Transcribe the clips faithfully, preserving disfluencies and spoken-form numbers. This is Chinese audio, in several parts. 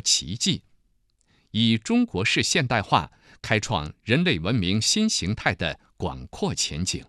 奇迹，以中国式现代化开创人类文明新形态的广阔前景。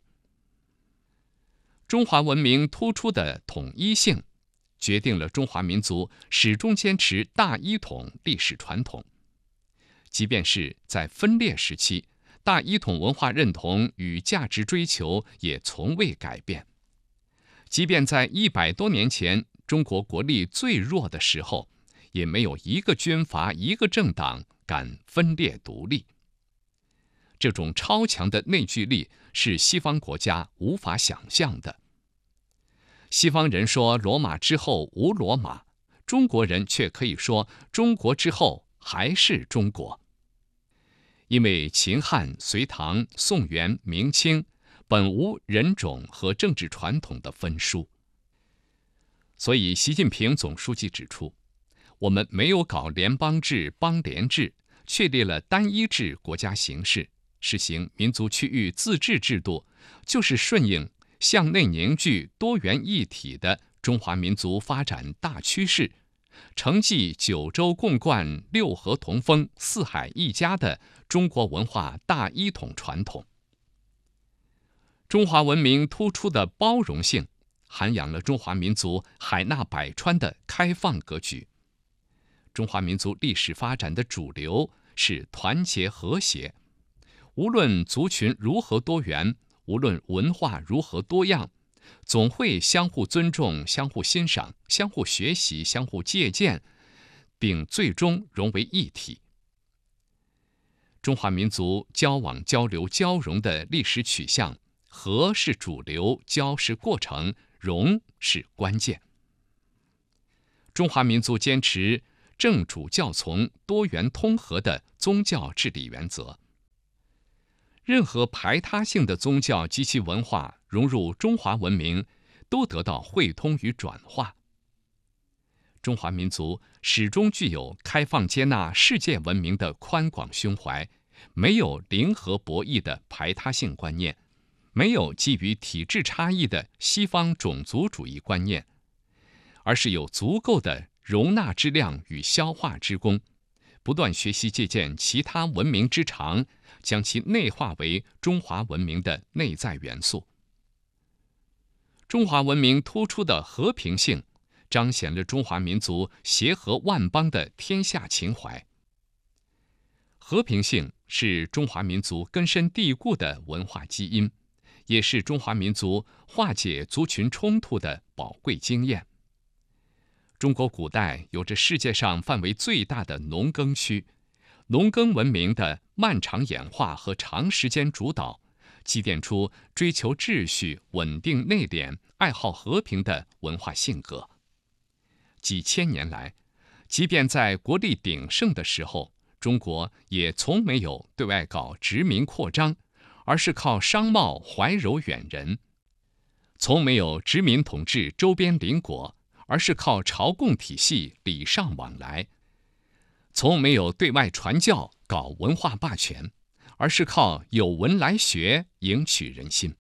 中华文明突出的统一性，决定了中华民族始终坚持大一统历史传统。即便是在分裂时期，大一统文化认同与价值追求也从未改变。即便在一百多年前中国国力最弱的时候，也没有一个军阀一个政党敢分裂独立。这种超强的内聚力是西方国家无法想象的。西方人说罗马之后无罗马，中国人却可以说中国之后还是中国。因为秦汉、隋唐、宋元、明清本无人种和政治传统的分殊，所以习近平总书记指出，我们没有搞联邦制、邦联制，确立了单一制国家形式，实行民族区域自治制度，就是顺应向内凝聚多元一体的中华民族发展大趋势，承继九州共贯、六合同风、四海一家的中国文化大一统传统。中华文明突出的包容性，涵养了中华民族海纳百川的开放格局。中华民族历史发展的主流是团结和谐，无论族群如何多元，无论文化如何多样，总会相互尊重、相互欣赏、相互学习、相互借鉴，并最终融为一体。中华民族交往、交流、交融的历史取向，和是主流，交是过程，融是关键。中华民族坚持正主教从、多元通和的宗教治理原则。任何排他性的宗教及其文化融入中华文明，都得到汇通与转化。中华民族始终具有开放接纳世界文明的宽广胸怀，没有零和博弈的排他性观念，没有基于体制差异的西方种族主义观念，而是有足够的容纳之量与消化之功，不断学习借鉴其他文明之长，将其内化为中华文明的内在元素。中华文明突出的和平性，彰显了中华民族协和万邦的天下情怀。和平性是中华民族根深蒂固的文化基因，也是中华民族化解族群冲突的宝贵经验。中国古代有着世界上范围最大的农耕区，农耕文明的漫长演化和长时间主导，积淀出追求秩序、稳定、内敛、爱好和平的文化性格。几千年来，即便在国力鼎盛的时候，中国也从没有对外搞殖民扩张，而是靠商贸怀柔远人；从没有殖民统治周边邻国，而是靠朝贡体系礼尚往来；从没有对外传教搞文化霸权，而是靠有文来学赢取人心。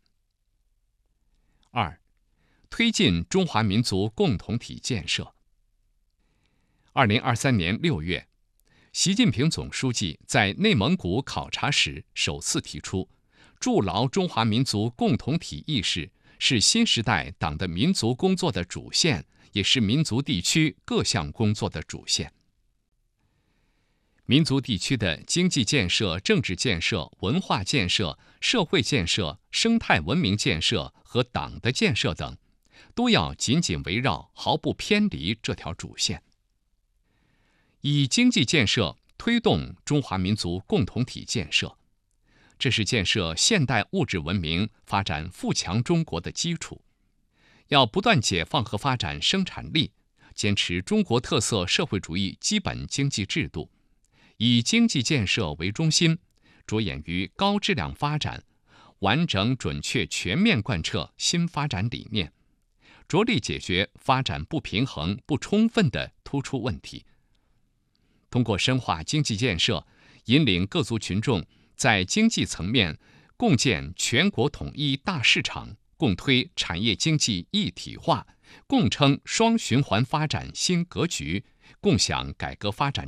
二，推进中华民族共同体建设。二零二三年六月，习近平总书记在内蒙古考察时首次提出，筑牢中华民族共同体意识是新时代党的民族工作的主线，也是民族地区各项工作的主线。民族地区的经济建设、政治建设、文化建设、社会建设、生态文明建设和党的建设等，都要紧紧围绕、毫不偏离这条主线。以经济建设推动中华民族共同体建设，这是建设现代物质文明、发展富强中国的基础。要不断解放和发展生产力，坚持中国特色社会主义基本经济制度，以经济建设为中心，着眼于高质量发展，完整准确全面贯彻新发展理念，着力解决发展不平衡不充分的突出问题。通过深化经济建设，引领各族群众在经济层面共建全国统一大市场，共推产业经济一体化，共撑双循环发展新格局，共享改革发展